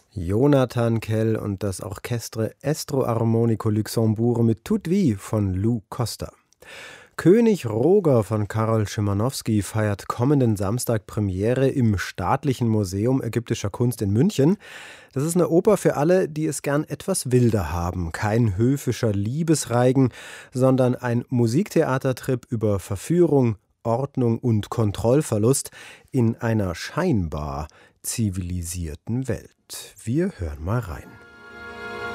Jonathan Kell und das Orchestre Estro Armonico Luxembourg mit Toute Vie von Lou Costa. König Roger von Karol Szymanowski feiert kommenden Samstag Premiere im Staatlichen Museum ägyptischer Kunst in München. Das ist eine Oper für alle, die es gern etwas wilder haben. Kein höfischer Liebesreigen, sondern ein Musiktheatertrip über Verführung, Ordnung und Kontrollverlust in einer scheinbar zivilisierten Welt. Wir hören mal rein.